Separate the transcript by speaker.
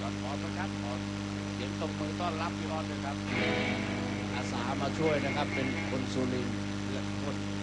Speaker 1: ก็ขอประชันขอเสียงตบมือต้อนรับพี่ออสด้วยครับอาสามาช่วยนะครับเป็นคนสุรินทร์เลือดข้น